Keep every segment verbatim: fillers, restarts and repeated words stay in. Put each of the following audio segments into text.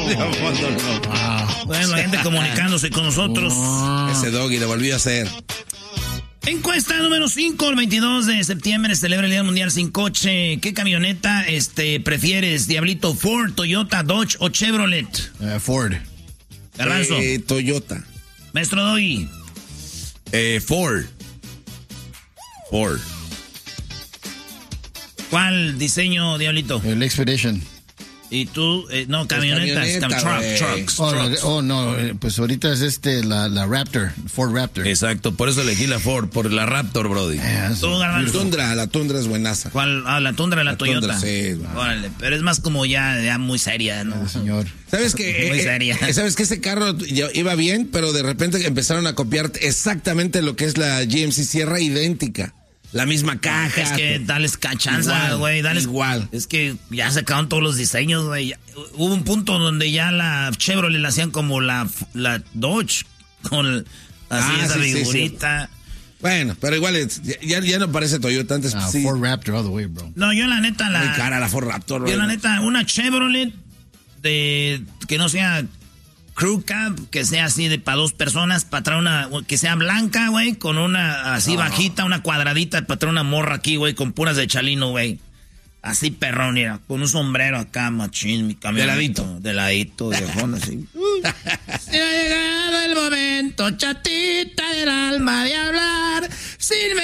Leopoldo López. Wow. Bueno, la gente comunicándose con nosotros. Wow. Ese Doggy lo volvió a hacer. Encuesta número cinco, el veintidós de septiembre se celebra el Día Mundial Sin Coche. ¿Qué camioneta este, prefieres, Diablito? ¿Ford, Toyota, Dodge o Chevrolet? Uh, Ford. Garbanzo. Eh, Toyota. Maestro Doggy. Eh, Ford. Ford. ¿Cuál diseño, Diablito? El Expedition. ¿Y tú? Eh, no, camionetas, camioneta, cam truck, trucks, Oh, trucks. no, oh, no, eh, pues ahorita es este, la, la Raptor, Ford Raptor. Exacto, por eso elegí la Ford, por la Raptor, brody. Yeah, ¿Tú, La Garbanzo? Tundra, la Tundra es buenaza. ¿Cuál? Ah, la Tundra, la, La Toyota. Tundra, sí, bueno. Órale, pero es más como ya, ya muy seria, ¿no? Ah, señor. ¿Sabes que Muy seria. ¿Sabes que ese carro ya iba bien, pero de repente empezaron a copiar exactamente lo que es la G M C Sierra, idéntica. La misma caja. Es que dales cachanza, Igual, güey. Dales igual. Es que ya sacaron todos los diseños, güey. Hubo un punto donde ya la Chevrolet la hacían como la, la Dodge, con así Ah, esa sí, sí, figurita. Bueno, pero igual es- ya, ya no parece Toyota antes. Ah, sí. Ford Raptor all the way, bro. No, yo la neta la. Muy cara la Ford Raptor. Yo güey. la neta, una Chevrolet de que no sea crew cab, que sea así de para dos personas, para traer una, que sea blanca, güey, con una así bajita, una cuadradita, para traer una morra aquí, güey, con puras de chalino, güey. Así perrón, mira, con un sombrero acá, machín, mi camioneta. De ladito. De ladito, de fondo, así. Se ha llegado el momento, chatita del alma, de hablar sin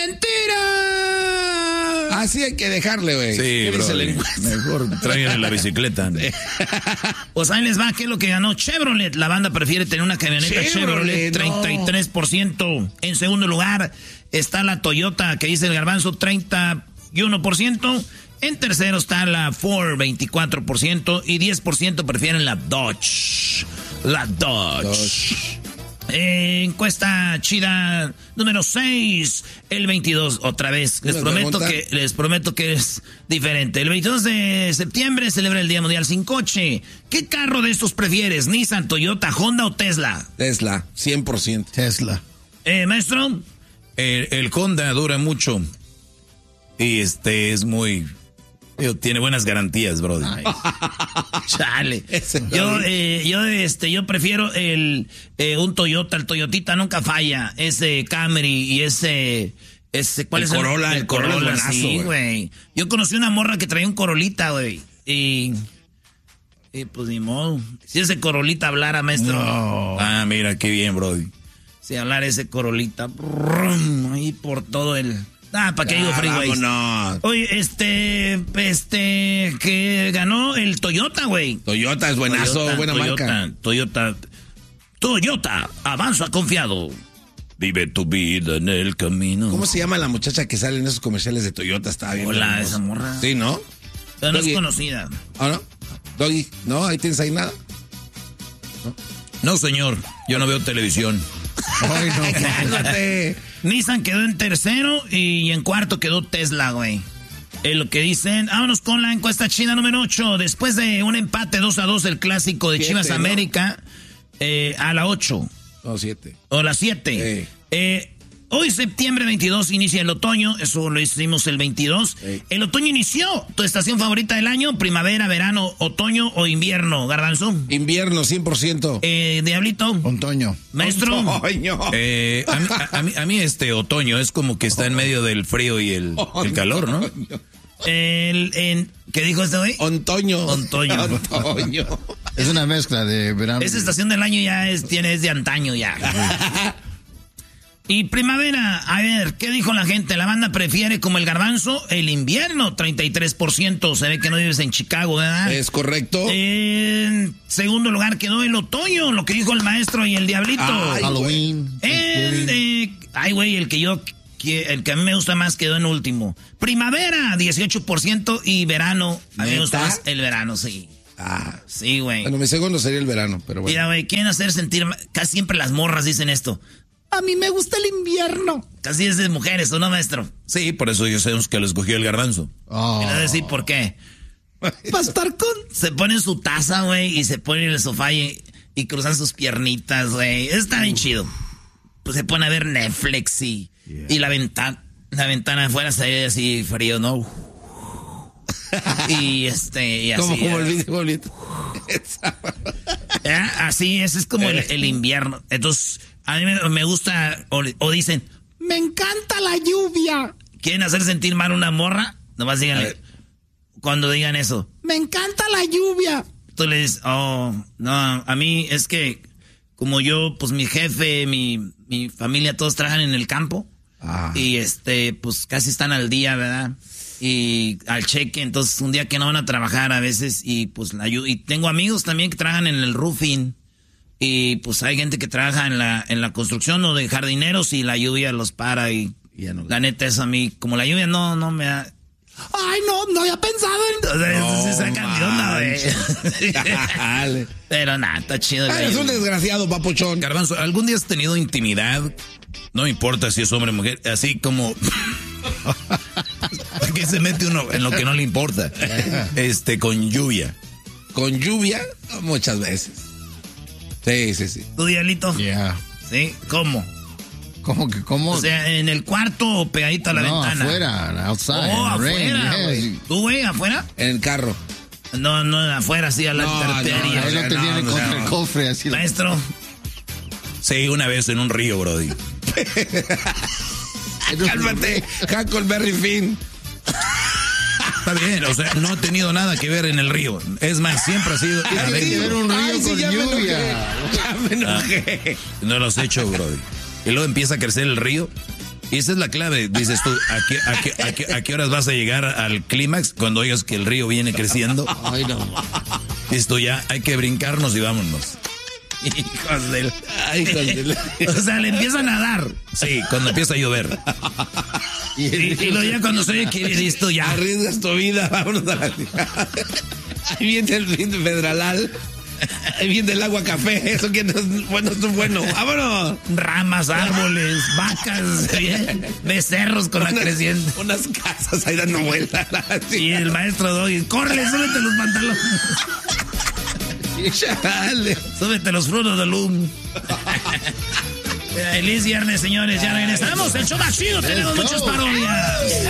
mentiras. Así hay que dejarle, güey. Sí, ¿Qué bro. dice el encuesta? Mejor traigan la bicicleta. Pues ahí les va, ¿qué es lo que ganó Chevrolet? La banda prefiere tener una camioneta Chevrolet, Chevrolet, treinta y tres por ciento. En segundo lugar está la Toyota, que dice el Garbanzo, treinta y uno por ciento. En tercero está la Ford, veinticuatro por ciento. Y diez por ciento prefieren la Dodge. La Dodge. Dodge. Eh, encuesta chida número seis, el veintidós, otra vez. Les ¿Me prometo preguntan? que les prometo que es diferente. El veintidós de septiembre celebra el Día Mundial Sin Coche. ¿Qué carro de estos prefieres? ¿Nissan, Toyota, Honda o Tesla? Tesla, cien por ciento. Tesla. Eh, maestro. El, el Honda dura mucho. Y este es muy... digo, tiene buenas garantías, brody. Ay. Chale. Ese Yo, David. eh, yo, este, yo prefiero el eh, un Toyota. El Toyotita nunca falla. Ese Camry y ese, ese ¿cuál El es Corolla, el, el Corolla es buenazo, sí, güey. güey. Yo conocí una morra que traía un Corolita, güey. Y, y pues ni modo. Si ese Corolita hablara, maestro. No. Ah, mira, qué bien, brody. Si hablara ese Corolita. Brum, ahí por todo el. Ah, ¿para qué digo Ah, freeways? vámonos. Oye, este, este, que ganó el Toyota, güey. Toyota es buenazo, Toyota, buena Toyota, marca. Toyota, Toyota, avanza confiado. Vive tu vida en el camino. ¿Cómo se llama la muchacha que sale en esos comerciales de Toyota? Estaba bien. Hola, hermosa. esa morra. Sí, ¿no? Pero no es Doggy. conocida. ¿Ah, no? Doggy, ¿no? Ahí tienes ahí nada. No, señor, yo no veo televisión. Ay, no. Cálmate. Nissan quedó en tercero y en cuarto quedó Tesla, güey. Es lo que dicen. Vámonos con la encuesta china número ocho. Después de un empate dos a dos, el clásico de Siete, Chivas ¿no? América, eh, a la ocho. No, siete. O la siete. Sí. Eh, hoy, septiembre veintidós, inicia el otoño. Eso lo hicimos el veintidós. Sí. El otoño inició. ¿Tu estación favorita del año? ¿Primavera, verano, otoño o invierno? Garbanzo. Invierno, cien por ciento. Eh, Diablito. Antonio. Maestro. Coño. Eh, a, mí, a, a mí, a mí este otoño es como que está en medio del frío y el, el calor, ¿no? El, en- ¿Qué dijo este güey? Ontoño. Ontoño. Ontoño. Es una mezcla de verano. Esa estación del año ya es, tiene, es de antaño ya. Y primavera, a ver, ¿qué dijo la gente? La banda prefiere como el Garbanzo el invierno, treinta y tres por ciento. Se ve que no vives en Chicago, ¿verdad? Es correcto. En segundo lugar quedó el otoño, lo que dijo el maestro y el diablito. Ay, Halloween. En, eh, ay, güey, el que yo, que- el que a mí me gusta más quedó en último. Primavera, dieciocho por ciento y verano, a mí me gusta ¿Neta? más el verano, sí. Ah. Sí, güey. Bueno, mi segundo sería el verano, pero bueno. Mira, güey, quieren hacer sentir, casi siempre las morras dicen esto. A mí me gusta el invierno. Casi es de mujeres, ¿o no, maestro? Sí, por eso yo sé que lo escogió el garbanzo. Oh. Y les voy a decir por qué. Va a estar con... Se pone en su taza, güey, y se pone en el sofá y, y cruzan sus piernitas, güey. Está bien chido. Pues se pone a ver Netflix y, Yeah. y la ventana, la ventana afuera se ve así frío, ¿no? Y este, y así. Como, como el eh. video bonito. Así, ese es como el, el invierno. Entonces, a mí me, me gusta, o, o dicen, me encanta la lluvia. ¿Quieren hacer sentir mal una morra? Nomás díganle, cuando digan eso, me encanta la lluvia. Tú le dices, oh, no, a mí es que como yo, pues mi jefe, mi, mi familia, todos trabajan en el campo. Ah. Y este, pues casi están al día, ¿verdad? Y al cheque, entonces un día que no van a trabajar a veces y pues la ayuda. Y tengo amigos también que trabajan en el roofing y pues hay gente que trabaja en la, en la construcción o de jardineros y la lluvia los para y ya no. La neta es a mí, como la lluvia no, no me da... Ay, no, no había pensado en... O sea, no, se sacan de onda, güey. Pero nada, está chido. Ay, es un desgraciado, papuchón. Garbanzo, ¿algún día has tenido intimidad? No importa si es hombre o mujer, así como... que se mete uno en lo que no le importa. Este, con lluvia. ¿Con lluvia? Muchas veces. Sí, sí, sí. ¿Tu Diablito? Yeah. ¿Sí? ¿Cómo? ¿Cómo que cómo? O sea, ¿en el cuarto o pegadito a la no, ventana? afuera, outside. Oh, afuera, rain, güey. yes. ¿Tú, güey, afuera? En el carro. No, no, afuera, sí, a la No, intemperie. no, Él no te no, viene no, contra no. el cofre así. Maestro. Sí, una vez en un río, brody. Cálmate, Huckleberry Finn. Está bien, o sea, no ha tenido nada que ver en el río. Es más, siempre ha sido... Tiene que ver un río Ay, sí, con ya me lluvia. enojé. Ya me enojé. No lo has hecho, brody. Y luego empieza a crecer el río. Y esa es la clave. Dices tú, ¿a qué, a qué, a qué, a qué horas vas a llegar al clímax cuando oigas que el río viene creciendo? Ay, no. Dices tú, ya hay que brincarnos y vámonos. Hijos del... Ay, hijos del... O sea, le empiezan a dar. Sí, cuando empieza a llover. Y, y, y luego ya cuando se oye que listo ya. Arriesgas tu vida, vámonos a la... Ahí viene el fin de Federal. Ahí viene el agua café. Eso que no es bueno, es bueno. Vámonos. Ramas, árboles, vacas, becerros con la creciente. Unas casas ahí dando vueltas. Y el maestro Doggy, córrele, súbete los pantalones. Chale. Súbete los frutos del loom. Feliz viernes, señores. Ya regresamos. El show más chido. Tenemos muchas parodias.